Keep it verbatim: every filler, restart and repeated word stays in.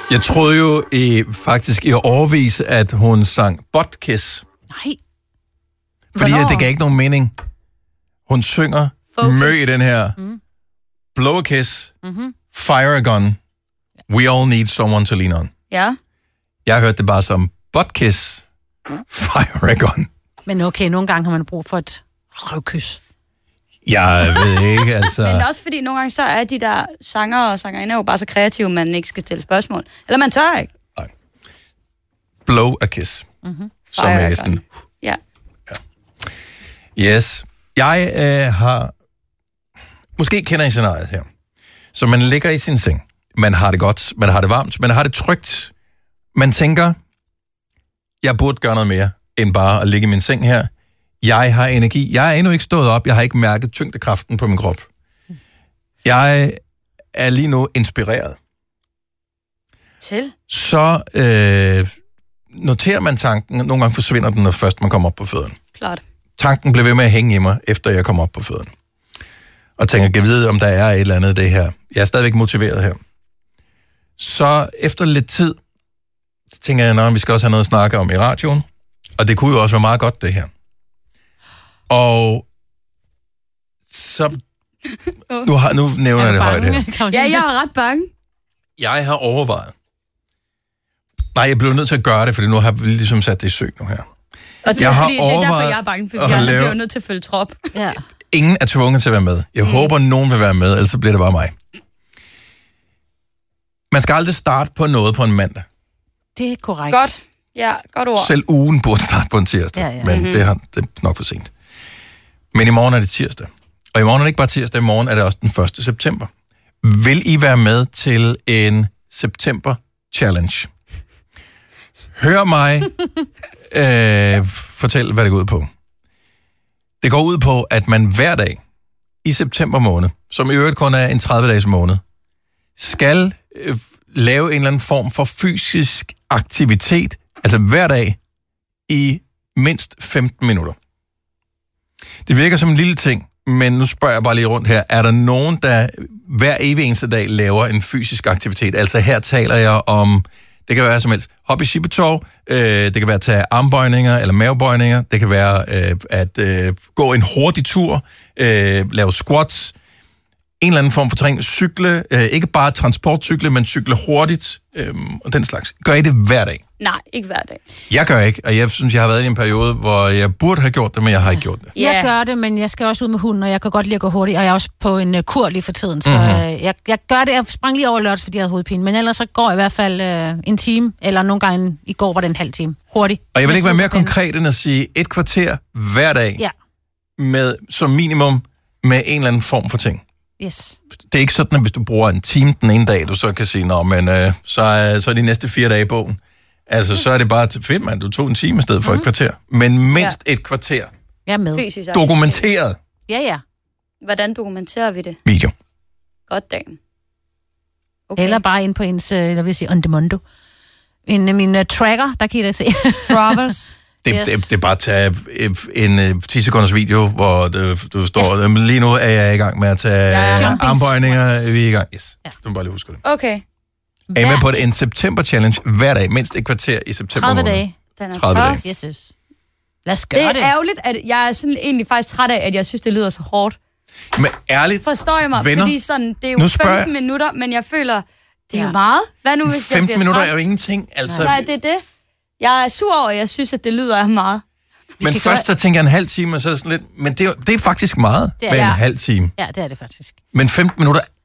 Jeg troede jo i, faktisk i årevis, at hun sang Buttkiss. Nej. Fordi at det gav ikke nogen mening. Hun synger Focus. Mø i den her. Mm. Blow a kiss. Mm-hmm. Fire a gun. We all need someone to lean on. Ja. Jeg hørte det bare som Buttkiss. Fire a gun. Men okay, nogle gange har man brug for et røvkys. Jeg ved ikke, altså... Men også fordi nogle gange så er de der sanger og sangerinder jo bare så kreative, man ikke skal stille spørgsmål. Eller man tør ikke. Nej. Blow a kiss. Mm-hmm. Som er sådan... Ja. ja. Yes. Jeg øh, har... Måske kender I scenariet her. Så man ligger i sin seng. Man har det godt. Man har det varmt. Man har det trygt. Man tænker, jeg burde gøre noget mere, end bare at ligge i min seng her. Jeg har energi. Jeg er endnu ikke stået op. Jeg har ikke mærket tyngdekraften på min krop. Jeg er lige nu inspireret. Til? Så øh, noterer man tanken. Nogle gange forsvinder den, når først man kommer op på fødderne. Klart. Tanken blev ved med at hænge i mig, efter jeg kom op på fødderne. Og tænker, kan vide, om der er et eller andet det her. Jeg er stadigvæk motiveret her. Så efter lidt tid, så tænker jeg, at vi skal også have noget at snakke om i radioen. Og det kunne jo også være meget godt, det her. Og så... Nu, har, nu nævner jeg det højt her. Ja, jeg er ret bange. Jeg har overvejet. Nej, jeg blev nødt til at gøre det, fordi nu har vi ligesom sat det i søg nu her. Og det er, fordi, det er derfor, jeg er bange, fordi jeg lave... bliver nødt til at følge trop. Ja. Ingen er tvunget til at være med. Jeg mm. håber, nogen vil være med, ellers så bliver det bare mig. Man skal aldrig starte på noget på en mandag. Det er korrekt. Godt. Ja, godt ord. Selv ugen burde starte på en tirsdag, ja, ja. men mm-hmm. det, har, det er nok for sent. Men i morgen er det tirsdag. Og i morgen er det ikke bare tirsdag, i morgen er det også den første september. Vil I være med til en september-challenge? Hør mig øh, fortælle, hvad det går ud på. Det går ud på, at man hver dag i september måned, som i øvrigt kun er en tredive-dages måned, skal øh, lave en eller anden form for fysisk aktivitet, altså hver dag i mindst femten minutter. Det virker som en lille ting, men nu spørger jeg bare lige rundt her. Er der nogen, der hver evig eneste dag laver en fysisk aktivitet? Altså her taler jeg om, det kan være som helst, hop i shippetov, øh, det kan være at tage armbøjninger eller mavebøjninger, det kan være øh, at øh, gå en hurtig tur, øh, lave squats, en eller anden form for træning, cykle, øh, ikke bare transportcykle, men cykle hurtigt, øh, og den slags. Gør I det hver dag? Nej, ikke hver dag. Jeg gør ikke, og jeg synes, jeg har været i en periode, hvor jeg burde have gjort det, men jeg har ikke gjort det. Yeah. Jeg gør det, men jeg skal også ud med hunden, og jeg kan godt lide at gå hurtigt, og jeg er også på en uh, kur lige for tiden, så mm-hmm. jeg, jeg gør det. Jeg sprang lige over lørdags, fordi jeg havde hovedpine, men ellers så går jeg i hvert fald uh, en time, eller nogle gange i går var det en halv time. Hurtigt. Og jeg vil ikke være mere konkret end at sige et kvarter hver dag, ja. med som minimum med en eller anden form for ting. Yes. Det er ikke sådan, at hvis du bruger en time den ene dag, du så kan sige, nå, men øh, så, er, så er de næste fire dage i bogen. Altså, så er det bare til fedt, mand. Du tog en time i stedet for mm. et kvarter. Men mindst ja. et kvarter. Jeg er med. Fysisk dokumenteret. Ja, ja. Hvordan dokumenterer vi det? Video. Godt dagen. Okay. Eller bare ind på ens, jeg vil sige, on demand. En min uh, tracker, der kan I da se. Stravers. Det, yes. det, det er bare at tage en, en ti sekunders video, hvor det, du står, ja. lige nu er jeg i gang med at tage ja, ja. armbøjninger. Vi er i gang. Yes, ja. Du må bare lige huske det. Okay. Er I med på en september-challenge hver dag, mindst et kvarter i september tredive måned? dage. Den er tredive dage. Jesus. Lad os gøre det. Det er ærgerligt, at jeg er sådan egentlig faktisk træt af, at jeg synes, det lyder så hårdt. Men ærligt, forstår jeg mig, venner, fordi sådan, det er jo femten minutter, men jeg føler, det er ja. jo meget. Hvad nu, hvis femten jeg minutter er jo ingenting. Altså... Nej, det er det. Jeg er sur over, jeg synes, at det lyder meget. Men først så tænker jeg en halv time, og så er sådan lidt, men det er, det er faktisk meget det er, med ja. en halv time. Ja, det er det faktisk. Men femten minutter